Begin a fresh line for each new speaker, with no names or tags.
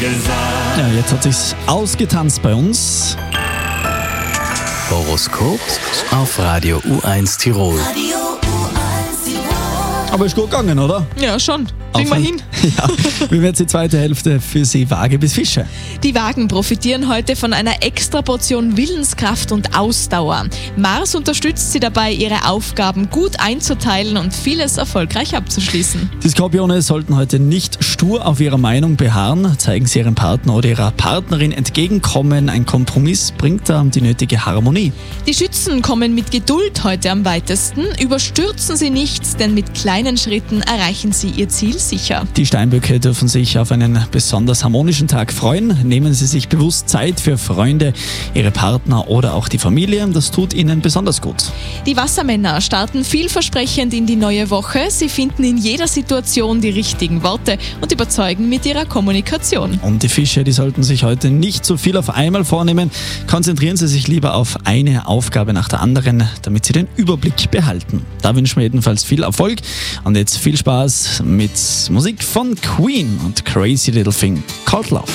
gesagt.
Ja, jetzt hat sich's ausgetanzt bei uns.
Horoskop auf Radio U1 Tirol.
Aber ist gut gegangen, oder?
Ja, schon. Kriegen wir hin.
Ja, wie wird die zweite Hälfte für Sie, Waage bis Fische?
Die Wagen profitieren heute von einer extra Portion Willenskraft und Ausdauer. Mars unterstützt sie dabei, ihre Aufgaben gut einzuteilen und vieles erfolgreich abzuschließen.
Die Skorpione sollten heute nicht stur auf ihrer Meinung beharren. Zeigen Sie Ihrem Partner oder Ihrer Partnerin entgegenkommen. Ein Kompromiss bringt da die nötige Harmonie.
Die Schützen kommen mit Geduld heute am weitesten. Überstürzen Sie nichts, denn mit kleinen Schritten erreichen Sie Ihr Ziel sicher.
Die Steinböcke dürfen sich auf einen besonders harmonischen Tag freuen. Nehmen Sie sich bewusst Zeit für Freunde, Ihre Partner oder auch die Familie. Das tut Ihnen besonders gut.
Die Wassermänner starten vielversprechend in die neue Woche. Sie finden in jeder Situation die richtigen Worte und überzeugen mit ihrer Kommunikation.
Und die Fische, die sollten sich heute nicht so viel auf einmal vornehmen. Konzentrieren Sie sich lieber auf eine Aufgabe nach der anderen, damit Sie den Überblick behalten. Da wünschen wir jedenfalls viel Erfolg und jetzt viel Spaß mit Musik von Queen und Crazy Little Thing Called Love.